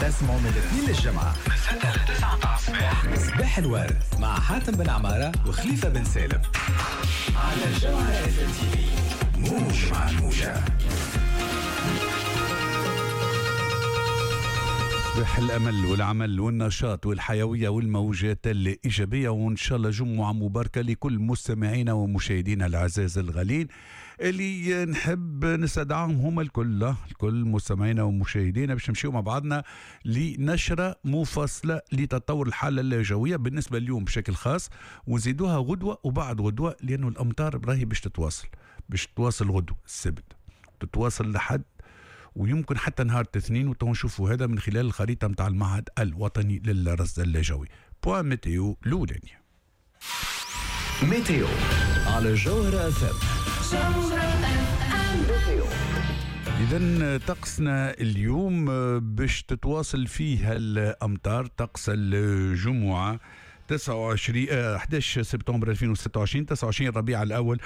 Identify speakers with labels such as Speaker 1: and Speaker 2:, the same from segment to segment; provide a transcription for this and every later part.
Speaker 1: اسمعوا من الاثنين للجمعة من 6 ل 9 الصباح. صباح الورد مع حاتم بن عمارة وخليفة بن سالم على الجمعة اف ام تي في. موج مع الموجة.
Speaker 2: صباح الأمل والعمل والنشاط والحيوية والموجات الإيجابية، وإن شاء الله جمعة مباركة لكل مستمعينا ومشاهدينا العزاز الغالين اللي نحب نستدعاهم هم الكل مستمعينا ومشاهدينا باش نمشيو مع بعضنا لنشرة مفصلة لتطور الحالة الجوية بالنسبة اليوم بشكل خاص، ونزيدوها غدوة وبعد غدوة، لأنه الأمطار براهي باش تتواصل غدوة السبت، تتواصل لحد ويمكن حتى نهار الاثنين، وتنشوفوا هذا من خلال الخريطة متاع المعهد الوطني للرصد الجوي. بوان ميتيو لولاني
Speaker 1: ميتيو على جوهرة اف ام.
Speaker 2: إذن طقسنا اليوم باش تتواصل فيه الأمطار. طقس الجمعة 11 سبتمبر 2026 29 ربيع الأول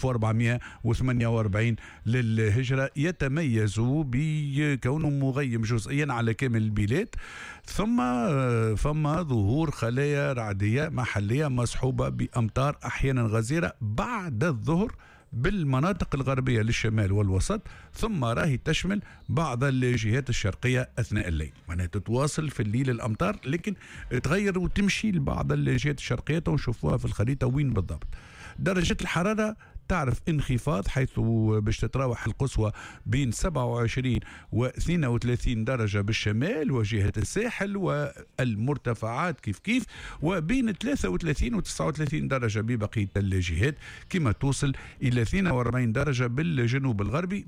Speaker 2: 1448 للهجرة، يتميز بكونه مغيم جزئيا على كامل البلاد، ثم ظهور خلايا رعدية محلية مصحوبة بأمطار أحيانا غزيرة بعد الظهر بالمناطق الغربية للشمال والوسط، ثم راهي تشمل بعض الجهات الشرقية أثناء الليل. معناها تتواصل في الليل الأمطار، لكن تغير وتمشي لبعض الجهات الشرقية ونشوفوها في الخريطة وين بالضبط. درجة الحرارة تعرف انخفاض، حيث باش تتراوح القصوى بين 27 و 32 درجة بالشمال وجهة الساحل، والمرتفعات كيف وبين 33 و 39 درجة ببقية الجهات، كما توصل إلى 42 درجة بالجنوب الغربي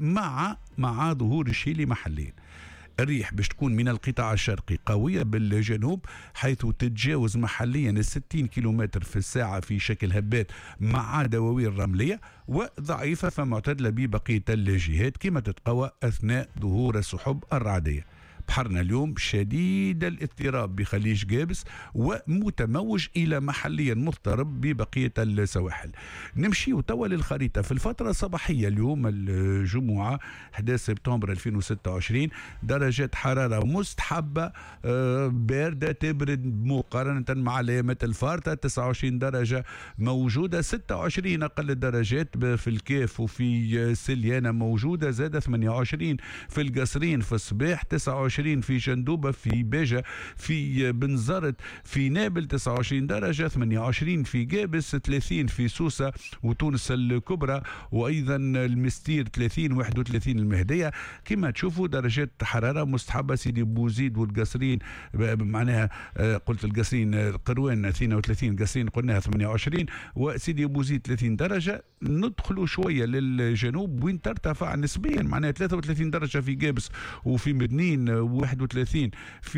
Speaker 2: مع ظهور الشيلي محليا. الريح باش تكون من القطاع الشرقي قوية بالجنوب، حيث تتجاوز محليا 60 كيلومتر في الساعة في شكل هبات مع دواوين رملية، وضعيفة فمعتدلة ببقية الجهات، كما تتقوى أثناء ظهور السحب الرعدية. بحرنا اليوم شديد الاضطراب بخليج جابس ومتموج إلى محليا مضطرب ببقية السواحل. نمشي توا للخريطة في الفترة الصباحية اليوم الجمعة 11 سبتمبر 2026. درجة حرارة مستحبة باردة تبرد مقارنة مع الأيامات الفارطة. 29 درجة موجودة، 26 أقل الدرجات في الكاف وفي سليانة موجودة، زاد 28 في القصرين في الصباح، 29 في جندوبة، في بيجة، في بنزرت، في نابل 29 درجة، 28 في جابس، 30 في سوسة وتونس الكبرى، وأيضا المستير 30، 31 المهدية. كما تشوفوا درجات حرارة مستحبة سيدي بوزيد والقصرين، معناها قلت القصرين قروان 32، قصرين قلناها 28، وسيدي بوزيد 30 درجة. ندخلوا شوية للجنوب وين ترتفع نسبيا، معناها 33 درجة في جابس وفي مدنين، 31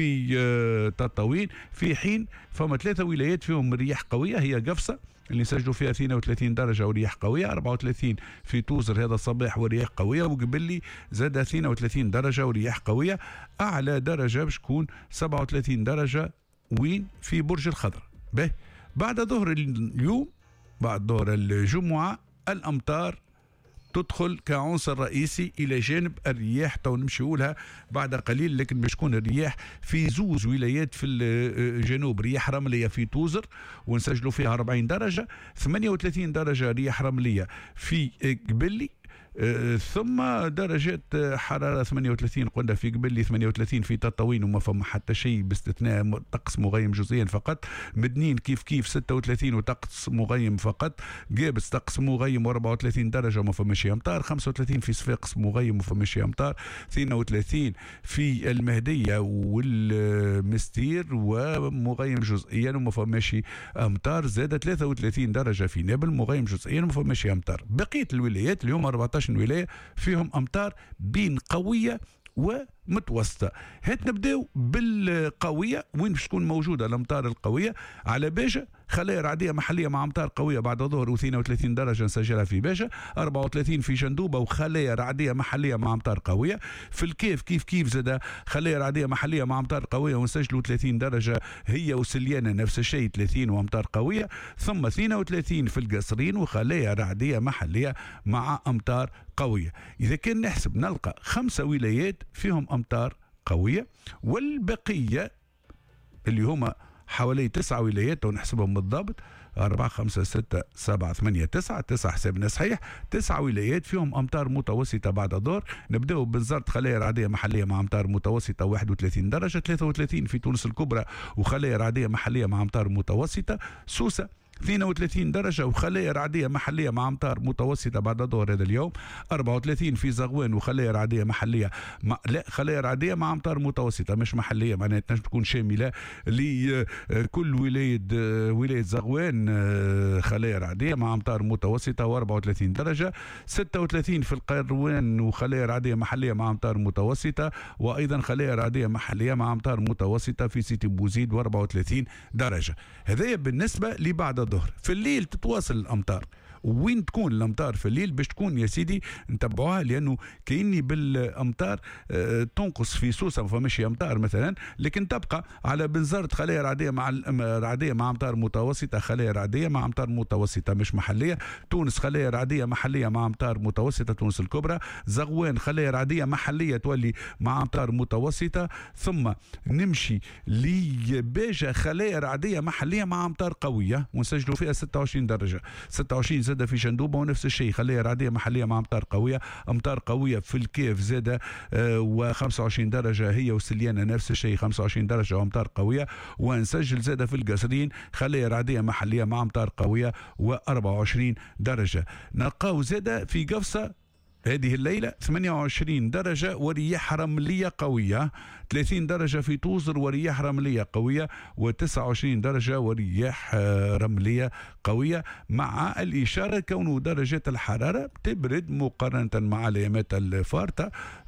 Speaker 2: في تطاوين، في حين فما 3 ولايات فيهم رياح قوية، هي قفصة اللي سجلوا فيها 32 درجة ورياح قوية، 34 في توزر هذا الصباح ورياح قوية، وقبلي زاد 32 درجة ورياح قوية. أعلى درجة باش تكون 37 درجة وين في برج الخضر. بعد ظهر اليوم، بعد ظهر الجمعة، الأمطار تدخل كعنصر رئيسي إلى جانب الرياح. تو نمشيو لها بعد قليل، لكن باش تكون الرياح في زوز ولايات في الجنوب. رياح رملية في توزر ونسجلوا فيها 40 درجة، 38 درجة رياح رملية في قبلي، ثم درجات حرارة 38 قلنا في قبلي، 38 في تطاوين وما فما حتى شيء باستثناء طقس مغيم جزئيا فقط. مدنين كيف 36 وطقس مغيم فقط. جابس طقس مغيم و34 درجة وما فماش أمطار. 35 في صفاقس مغيم وما فماش أمطار. 32 في المهدية والمستير ومغيم جزئيا وما فماش أمطار. زاد 33 درجة في نابل مغيم جزئيا وما فماش أمطار. بقية الولايات اليوم 14 ولاية فيهم أمطار بين قوية ومتوسطة. هات نبداو بالقوية، وين باش تكون موجودة الأمطار القوية؟ على بيجة خلايا رعدية محلية مع أمطار قوية بعد الظهر، و32 درجة نسجلها في بيجة. 34 في جندوبة وخلايا رعدية محلية مع أمطار قوية. في الكيف كيف زاد خلايا رعدية محلية مع أمطار قوية ونسجلوا 30 درجة هي وسليانة نفس الشيء 30 وأمطار قوية. ثم 32 في القصرين وخلايا رعدية محلية مع أمطار قوية. إذا كان نحسب نلقى 5 ولايات فيهم أمطار قوية. والبقية اللي هما حوالي 9 ولايات ونحسبهم بالضبط 4 5 6 7 8 9 حسابنا صحيح. 9 ولايات فيهم أمطار متوسطة بعد الظهر. نبدأ بنزرت خلايا رعدية محلية مع أمطار متوسطة 31 درجة، 33 في تونس الكبرى وخلايا رعدية محلية مع أمطار متوسطة. سوسة 32 درجة وخلايا رعدية محلية مع أمطار متوسطة بعد الظهر هذا اليوم. 34 في زغوان وخلايا رعدية محلية لا خلايا رعدية مع أمطار متوسطة مش محلية، معناها تنجم تكون شاملة لكل ولاية زغوان خلايا رعدية مع أمطار متوسطة و34 درجة. 36 في القيروان وخلايا رعدية محلية مع أمطار متوسطة، وأيضا خلايا رعدية محلية مع أمطار متوسطة في سيتي بوزيد و34 درجة. هذا بالنسبة لبعد الظهر. في الليل تتواصل الأمطار. وين تكون الامطار في الليل؟ باش تكون يا سيدي نتبعوها، لانه كايني بالامطار تنقص في سوسه ما فماش امطار مثلا، لكن تبقى على بنزرت خلايا رعديه مع امطار متوسطه، خلايا رعديه مع امطار متوسطه مش محليه. تونس خلايا رعديه محليه مع امطار متوسطه، تونس الكبرى. زغوان خلايا رعديه محليه تولي مع امطار متوسطه. ثم نمشي لباجه خلايا رعديه محليه مع امطار قويه ونسجلوا فيها 26 درجه. 26 زاد في جندوبه ونفس الشيء خلايا رعديه محليه مع امطار قويه. امطار قويه في الكيف زاد و25 درجه هي وسليانه نفس الشيء 25 درجه وامطار قويه. ونسجل زاد في القصرين خلايا رعديه محليه مع امطار قويه و24 درجه. نلقاو زاد في قفصه هذه الليلة 28 درجة ورياح رملية قوية. 30 درجة في توزر ورياح رملية قوية، و29 درجة ورياح رملية قوية، مع الإشارة كون درجات الحرارة تبرد مقارنة مع الأيامات الفارطة.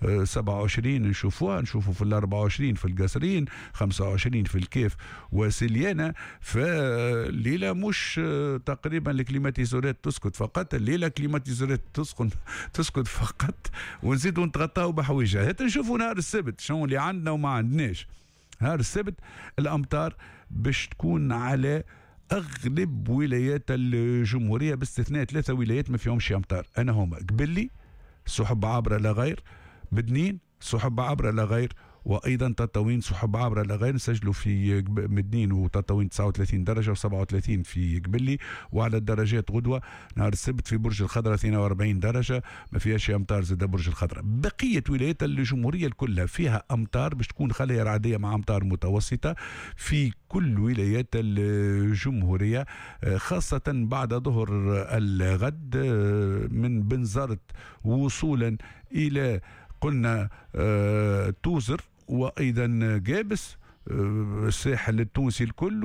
Speaker 2: 27 نشوفوا في 24 في القصرين، 25 في الكيف وسليانة. فالليلة مش تقريبا الكليماتيزورات تسكت فقط، الليلة كليماتيزورات تسكت فقط، ونزيدوا نتغطاو بحويجة. هات نشوفوا نهار السبت شنو اللي عندنا وما عندناش. نهار السبت الأمطار باش تكون على أغلب ولايات الجمهورية باستثناء 3 ولايات ما فيهمش أمطار. أنا هما قبلي سحب عابرة لا غير، بدنين سحب عابرة لا غير، وايضا تطاوين سحب عابره لا غير. نسجلوا في مدنين وتطاوين 39 درجه و37 في قبلي. وعلى الدرجات غدوه نهار السبت في برج الخضراء 42 درجه ما فيهاش امطار زاد برج الخضراء. بقيه ولايات الجمهوريه كلها فيها امطار باش تكون خلايا رعديه مع امطار متوسطه في كل ولايات الجمهوريه، خاصه بعد ظهر الغد من بنزرت وصولا الى قلنا توزر وايضا قابس. الساحل التونسي الكل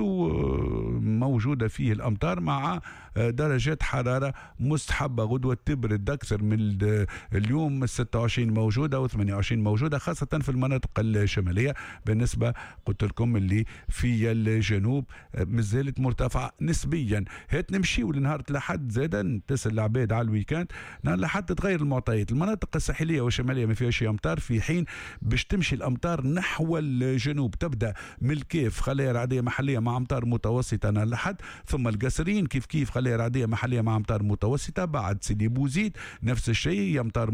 Speaker 2: موجودة فيه الأمطار مع درجات حرارة مستحبة. غدوة تبرد أكثر من اليوم. 26 موجودة و28 موجودة خاصة في المناطق الشمالية. بالنسبة قلت لكم اللي في الجنوب مازالت مرتفعة نسبيا. هات نمشيو لنهار الأحد زادا نتصل العباد على الويكاند. نهار الأحد تتغير المعطيات. المناطق الساحلية والشمالية ما فيهاش أمطار، في حين باش تمشي الأمطار نحو الجنوب. تبدأ من الكيف خلايا رعديه محليه مع امطار متوسطه نهار الاحد، ثم القصرين كيف خلايا رعديه محليه مع امطار متوسطه. بعد سيدي بوزيد نفس الشيء امطار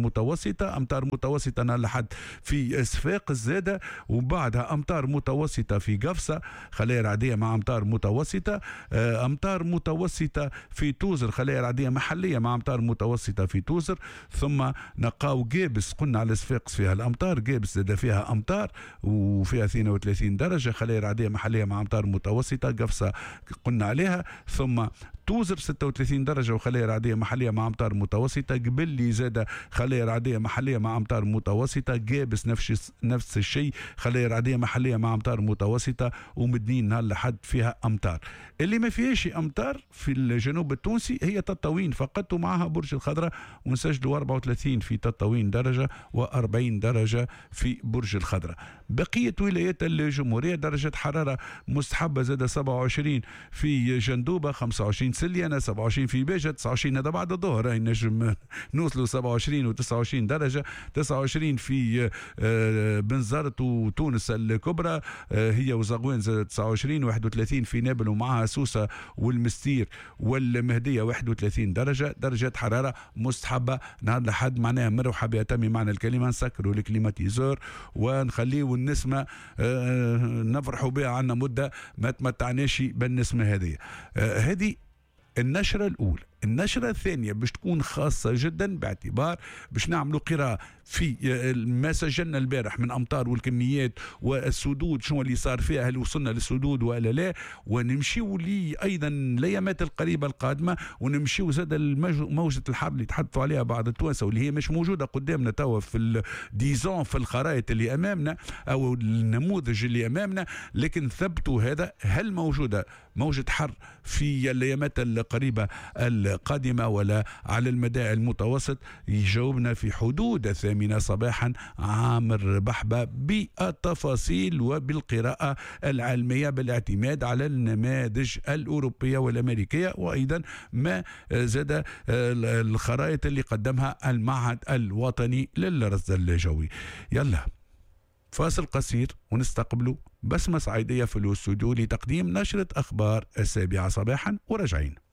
Speaker 2: متوسطه نهار الاحد في صفاق الزاده، وبعدها امطار متوسطه في قفصه خلايا رعديه مع امطار متوسطه. امطار متوسطه في توزر خلايا رعديه محليه مع امطار متوسطه في توزر. ثم نلقاو قابس قلنا على صفاقس فيها الامطار، قابس زاد فيها امطار وفيها 32 درجة خلايا رعدية محلية مع أمطار متوسطة. قفصة قلنا عليها. ثم توزر 36 درجة وخلايا رعدية محلية مع أمطار متوسطة. قبلي زاد خلايا رعدية محلية مع أمطار متوسطة. قابس نفس الشيء خلايا رعدية محلية مع أمطار متوسطة. ومدنين نهار الأحد فيها أمطار. اللي ما فيهاش أمطار في الجنوب التونسي هي تطاوين فقط ومعها برج الخضراء، ونسجلوا 34 في تطاوين درجة و40 درجة في برج الخضراء. بقية ولايات الجمهورية درجة حرارة مستحبة زاد 27 في جندوبة، 25 سليانة، 27 في بيجة، 29 هذا بعد الظهر راهي نجم نوصلوا 27 و29 درجة، 29 في بنزرت وتونس الكبرى هي وزغوان 29، 31 في نابل ومعها سوسة والمستير والمهدية 31 درجة. درجة حرارة مستحبة نهار لحد معناها مروحة بها تمي معنى الكلمة. نسكروا الكليماتيزور ونخليه النسمة نفرحوا بها، عنا مدة ما تمتعناش بالنسمة هذه. هذه النشرة الأولى. النشرة الثانية باش تكون خاصة جدا باعتبار باش نعملوا قراءة في ما سجلنا البارح من أمطار والكميات والسدود، شنو اللي صار فيها، هل وصلنا للسدود ولا لا، ونمشيوا لي أيضا الأيامات القريبة القادمة، ونمشيوا زاد موجة الحر اللي تحدثوا عليها بعض التوانسة واللي هي مش موجودة قدامنا توا في الديزون في الخرائط اللي أمامنا أو النموذج اللي أمامنا، لكن ثبتوا هذا. هل موجودة موجة حر في الأيامات القريبة القادمة ولا على المدى المتوسط؟ يجاوبنا في حدود 8 صباحا عامر بحبة بالتفاصيل وبالقراءة العلمية بالاعتماد على النماذج الأوروبية والأمريكية، وأيضا ما زاد الخرائط اللي قدمها المعهد الوطني للرصد الجوي. يلا فاصل قصير ونستقبلوا بسمة صعيدية في الاستوديو لتقديم نشرة أخبار 7 صباحا وراجعين.